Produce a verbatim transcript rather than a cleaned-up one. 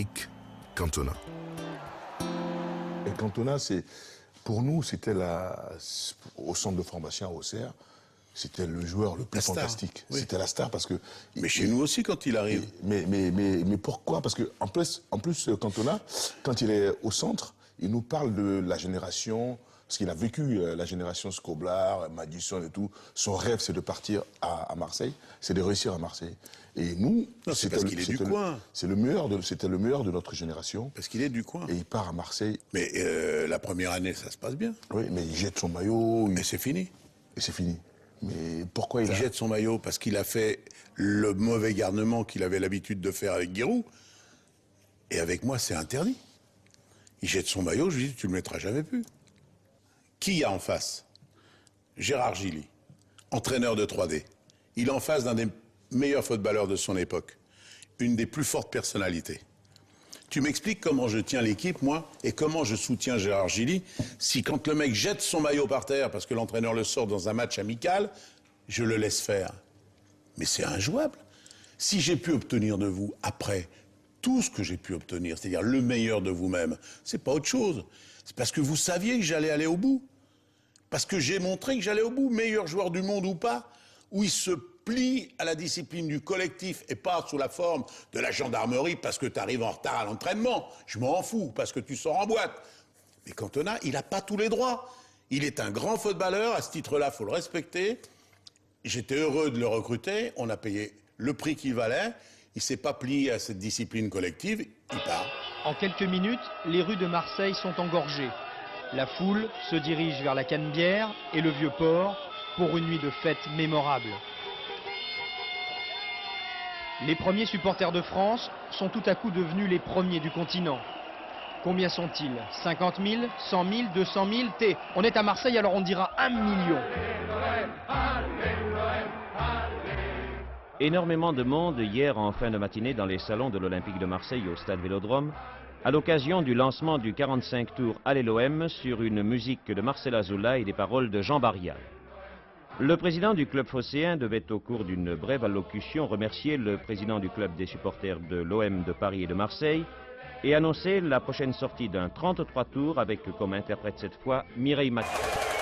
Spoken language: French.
Eric Cantona. Et Cantona, c'est, pour nous, c'était la, au centre de formation à Auxerre, c'était le joueur le plus la fantastique. Oui. C'était la star parce que... Mais chez nous aussi, quand il arrive. Mais, mais, mais, mais pourquoi? Parce que en plus, en plus, Cantona, quand il est au centre, il nous parle de la génération... Parce qu'il a vécu euh, la génération Scoblar, Madison et tout. Son rêve, c'est de partir à, à Marseille, c'est de réussir à Marseille. Et nous, c'est parce qu'il est du coin. C'est le meilleur de, c'était le meilleur de notre génération. Parce qu'il est du coin. Et il part à Marseille. Mais euh, la première année, ça se passe bien. Oui, mais il jette son maillot. Il... Et c'est fini. Et c'est fini. Mais pourquoi il, il a... jette son maillot? Parce qu'il a fait le mauvais garnement qu'il avait l'habitude de faire avec Giroud. Et avec moi, c'est interdit. Il jette son maillot, je lui dis, tu le mettras jamais plus. Qui y a en face? Gérard Gilly, entraîneur de trois D. Il est en face d'un des meilleurs footballeurs de son époque. Une des plus fortes personnalités. Tu m'expliques comment je tiens l'équipe, moi, et comment je soutiens Gérard Gilly, si quand le mec jette son maillot par terre parce que l'entraîneur le sort dans un match amical, je le laisse faire. Mais c'est injouable. Si j'ai pu obtenir de vous, après, tout ce que j'ai pu obtenir, c'est-à-dire le meilleur de vous-même, c'est pas autre chose. C'est parce que vous saviez que j'allais aller au bout. Parce que j'ai montré que j'allais au bout, meilleur joueur du monde ou pas, où il se plie à la discipline du collectif et pas sous la forme de la gendarmerie parce que tu arrives en retard à l'entraînement. Je m'en fous, parce que tu sors en boîte. Mais Cantona, il n'a pas tous les droits. Il est un grand footballeur, à ce titre-là, il faut le respecter. J'étais heureux de le recruter, on a payé le prix qu'il valait. Il ne s'est pas plié à cette discipline collective, il part. En quelques minutes, les rues de Marseille sont engorgées. La foule se dirige vers la Canebière et le Vieux-Port pour une nuit de fête mémorable. Les premiers supporters de France sont tout à coup devenus les premiers du continent. Combien sont-ils? cinquante mille, cent mille, deux cent mille? T. On est à Marseille, alors on dira un million. Énormément de monde hier en fin de matinée dans les salons de l'Olympique de Marseille au stade Vélodrome, à l'occasion du lancement du quarante-cinq tours Allez l'O M sur une musique de Marcel Azoula et des paroles de Jean Barrial. Le président du club phocéen devait au cours d'une brève allocution remercier le président du club des supporters de l'O M de Paris et de Marseille et annoncer la prochaine sortie d'un trente-trois tours avec comme interprète cette fois Mireille Mathieu.